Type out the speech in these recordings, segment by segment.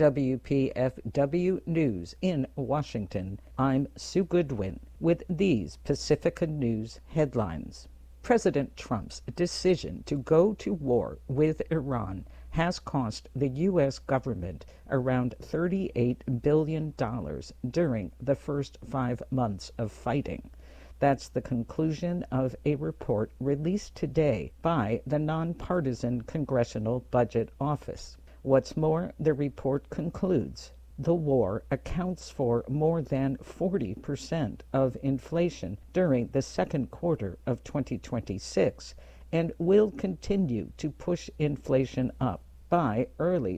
WPFW News in Washington, I'm Sue Goodwin with these Pacifica News headlines. President Trump's decision to go to war with Iran has cost the U.S. government around $38 billion during the first 5 months of fighting. That's the conclusion of a report released today by the Nonpartisan Congressional Budget Office. What's more, the report concludes the war accounts for more than 40% of inflation during the second quarter of 2026 and will continue to push inflation up by early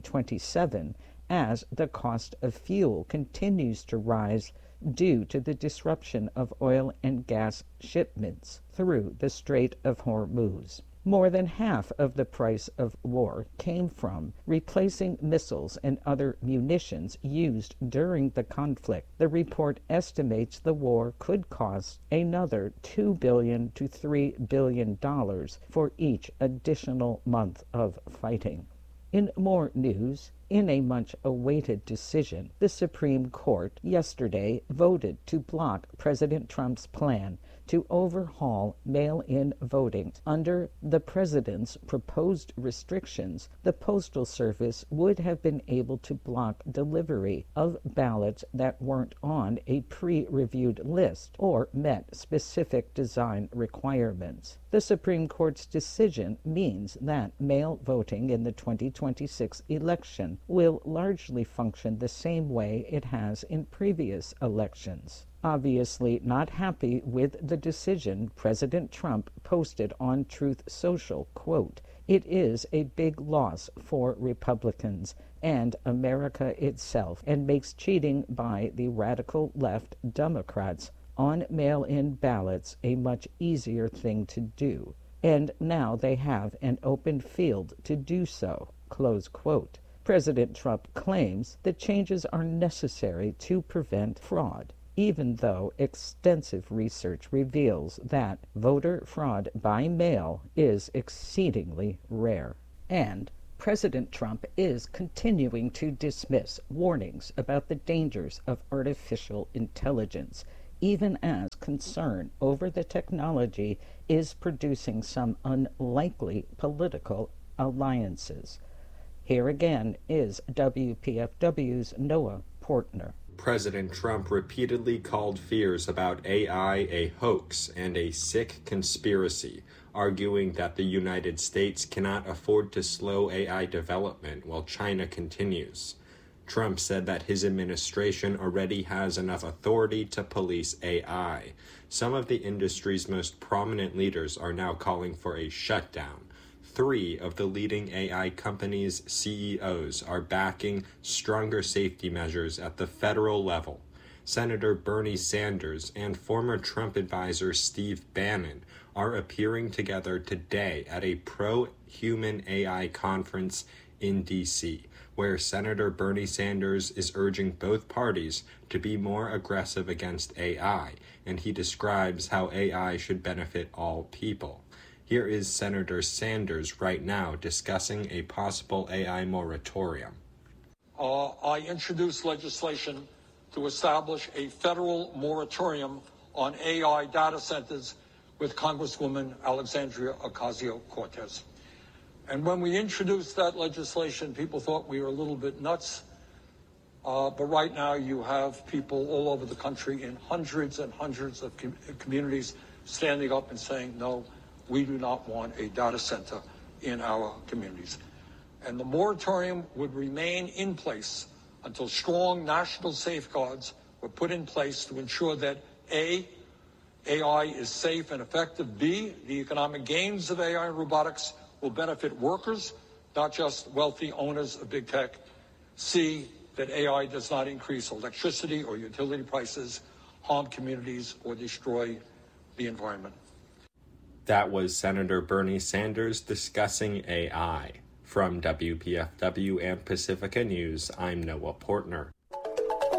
2027 as the cost of fuel continues to rise due to the disruption of oil and gas shipments through the Strait of Hormuz. More than half of the price of war came from replacing missiles and other munitions used during the conflict. The report estimates the war could cost another $2 billion to $3 billion for each additional month of fighting. In more news, in a much-awaited decision, the Supreme Court yesterday voted to block President Trump's plan to overhaul mail-in voting. Under the president's proposed restrictions, the Postal Service would have been able to block delivery of ballots that weren't on a pre-reviewed list or met specific design requirements. The Supreme Court's decision means that mail voting in the 2026 election will largely function the same way it has in previous elections. Obviously not happy with the decision, President Trump posted on Truth Social, quote, "It is a big loss for Republicans and America itself and makes cheating by the radical left Democrats on mail-in ballots a much easier thing to do. And now they have an open field to do so," close quote. President Trump claims the changes are necessary to prevent fraud, even though extensive research reveals that voter fraud by mail is exceedingly rare. And President Trump is continuing to dismiss warnings about the dangers of artificial intelligence, even as concern over the technology is producing some unlikely political alliances. Here again is WPFW's Noah Portner. President Trump repeatedly called fears about AI a hoax and a sick conspiracy, arguing that the United States cannot afford to slow AI development while China continues. Trump said that his administration already has enough authority to police AI. Some of the industry's most prominent leaders are now calling for a shutdown. 3 of the leading AI companies' CEOs are backing stronger safety measures at the federal level. Senator Bernie Sanders and former Trump advisor Steve Bannon are appearing together today at a pro-human AI conference in D.C., where Senator Bernie Sanders is urging both parties to be more aggressive against AI, and he describes how AI should benefit all people. Here is Senator Sanders right now discussing a possible AI moratorium. I introduced legislation to establish a federal moratorium on AI data centers with Congresswoman Alexandria Ocasio-Cortez. And when we introduced that legislation, people thought we were a little bit nuts. But right now you have people all over the country in hundreds and hundreds of communities standing up and saying, no, we do not want a data center in our communities. And the moratorium would remain in place until strong national safeguards were put in place to ensure that A, AI is safe and effective, B, the economic gains of AI and robotics will benefit workers, not just wealthy owners of big tech, C, that AI does not increase electricity or utility prices, harm communities, or destroy the environment. That was Senator Bernie Sanders discussing AI. From WPFW and Pacifica News, I'm Noah Portner.